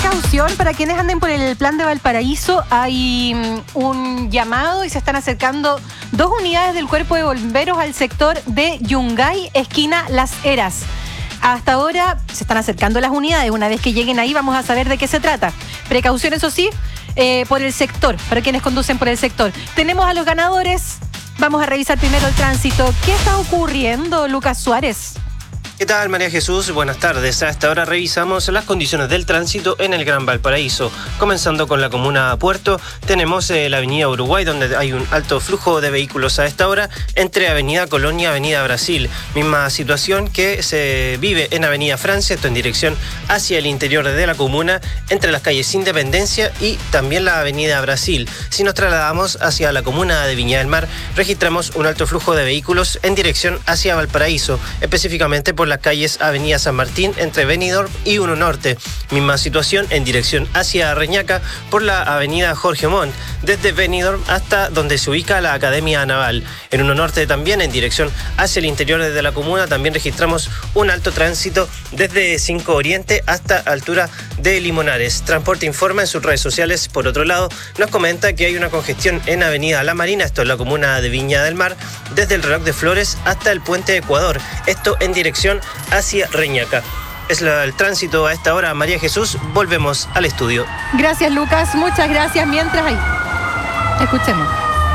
Precaución para quienes anden por el plan de Valparaíso. Hay un llamado y se están acercando 2 unidades del Cuerpo de Bomberos al sector de Yungay, esquina Las Heras. Hasta ahora se están acercando las unidades. Una vez que lleguen ahí vamos a saber de qué se trata. Precaución, eso sí, por el sector, para quienes conducen por el sector. Tenemos a los ganadores. Vamos a revisar primero el tránsito. ¿Qué está ocurriendo, Lucas Suárez? ¿Qué tal, María Jesús? Buenas tardes. A esta hora revisamos las condiciones del tránsito en el Gran Valparaíso. Comenzando con la comuna Puerto, tenemos la avenida Uruguay, donde hay un alto flujo de vehículos a esta hora, entre avenida Colonia y avenida Brasil. Misma situación que se vive en avenida Francia, esto en dirección hacia el interior de la comuna, entre las calles Independencia y también la avenida Brasil. Si nos trasladamos hacia la comuna de Viña del Mar, registramos un alto flujo de vehículos en dirección hacia Valparaíso, específicamente por las calles Avenida San Martín entre Benidorm y 1 Norte. Misma situación en dirección hacia Reñaca por la avenida Jorge Montt, desde Benidorm hasta donde se ubica la Academia Naval. En 1 Norte también en dirección hacia el interior de la comuna también registramos un alto tránsito desde 5 Oriente hasta altura de Limonares. Transporte informa en sus redes sociales, por otro lado, nos comenta que hay una congestión en avenida La Marina, esto en la comuna de Viña del Mar, desde el reloj de Flores hasta el puente Ecuador, esto en dirección hacia Reñaca. Es el tránsito a esta hora. María Jesús, volvemos al estudio. Gracias, Lucas, muchas gracias. Mientras ahí, escuchemos.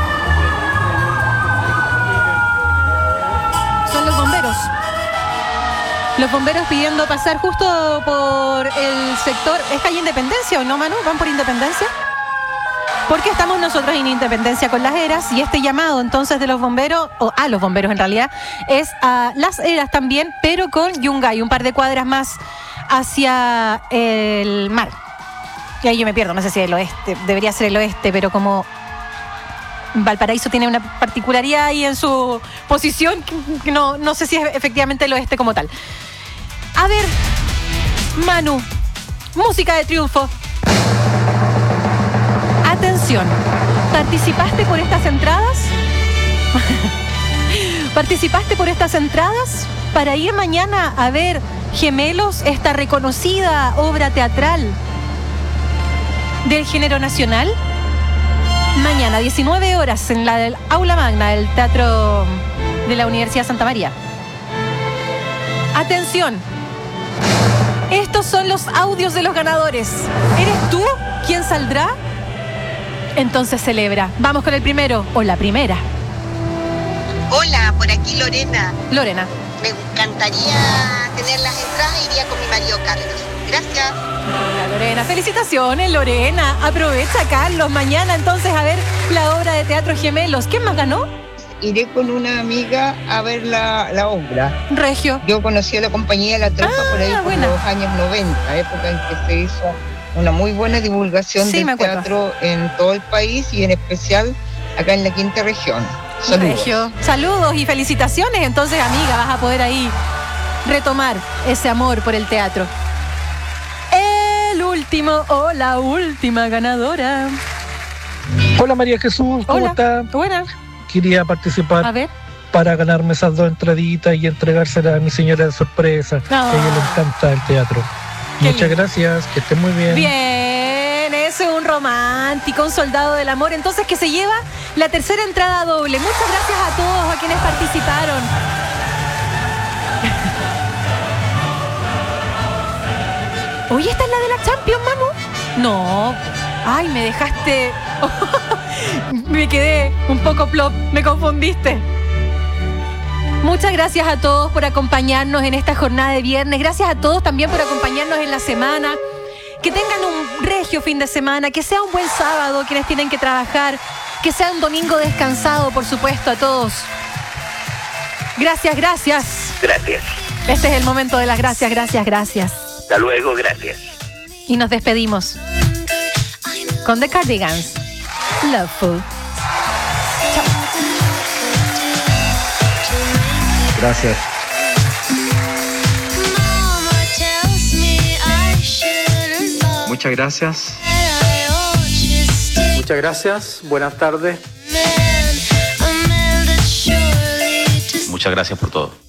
Son los bomberos. Los bomberos pidiendo pasar justo por el sector. ¿Es calle Independencia o no, Manu? ¿Van por Independencia? Porque estamos nosotros en Independencia con Las Heras y este llamado entonces de los bomberos, o a los bomberos en realidad, es a Las Heras también, pero con Yungay, un par de cuadras más hacia el mar. Y ahí yo me pierdo, no sé si el oeste, debería ser el oeste, pero como Valparaíso tiene una particularidad ahí en su posición, que no sé si es efectivamente el oeste como tal. A ver, Manu, música de triunfo. Atención, ¿participaste por estas entradas? ¿Participaste por estas entradas para ir mañana a ver Gemelos, esta reconocida obra teatral del género nacional? Mañana, 19 horas, en la del Aula Magna del Teatro de la Universidad Santa María. Atención, estos son los audios de los ganadores. ¿Eres tú quien saldrá? Entonces celebra. Vamos con el primero o la primera. Hola, por aquí Lorena. Lorena. Me encantaría tener las entradas, iría con mi marido Carlos. Gracias. Hola, Lorena. Felicitaciones, Lorena. Aprovecha, Carlos, mañana entonces a ver la obra de teatro Gemelos. ¿Quién más ganó? Iré con una amiga a ver la obra. Regio. Yo conocí a la compañía La Tropa por ahí por los años 90, época en que se hizo una muy buena divulgación del teatro en todo el país y en especial acá en la quinta región. Saludos. Regio. Saludos y felicitaciones. Entonces, amiga, vas a poder ahí retomar ese amor por el teatro. El último o la última ganadora. Hola, María Jesús, ¿cómo está? Buena. Quería participar para ganarme esas 2 entraditas y entregárselas a mi señora de sorpresa, que a ella le encanta el teatro. Muchas gracias, que estén muy bien. Bien, eso es un romántico, un soldado del amor. Entonces, que se lleva la tercera entrada doble. Muchas gracias a todos a quienes participaron. Oye, ¿esta es la de la Champions, Manu? No. Ay, me dejaste... me quedé un poco plop, me confundiste. Muchas gracias a todos por acompañarnos en esta jornada de viernes. Gracias a todos también por acompañarnos en la semana. Que tengan un regio fin de semana, que sea un buen sábado quienes tienen que trabajar, que sea un domingo descansado, por supuesto, a todos. Gracias, gracias. Gracias. Este es el momento de las gracias, gracias, gracias. Hasta luego, gracias. Y nos despedimos con The Cardigans. Loveful. Chao. Gracias. Muchas gracias. Muchas gracias. Buenas tardes. Muchas gracias por todo.